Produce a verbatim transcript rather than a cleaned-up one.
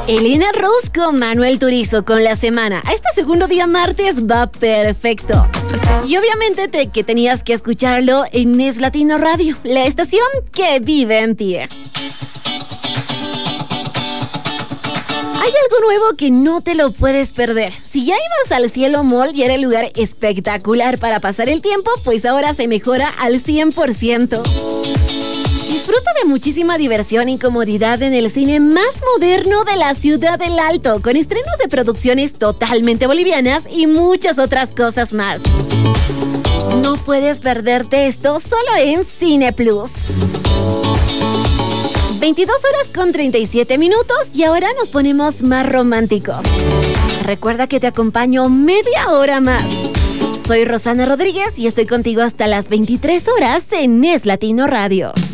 Elena Rose con Manuel Turizo con la semana. A este segundo día martes va perfecto. Y obviamente te, que tenías que escucharlo en Es Latino Radio, la estación que vive en ti. Hay algo nuevo que no te lo puedes perder. Si ya ibas al Cielo Mall y era el lugar espectacular para pasar el tiempo, pues ahora se mejora al cien por ciento. Disfruta de muchísima diversión y comodidad en el cine más moderno de la Ciudad del Alto, con estrenos de producciones totalmente bolivianas y muchas otras cosas más. No puedes perderte esto solo en Cine Plus. veintidós horas con treinta y siete minutos y ahora nos ponemos más románticos. Recuerda que te acompaño media hora más. Soy Rosana Rodríguez y estoy contigo hasta las veintitrés horas en Es Latino Radio.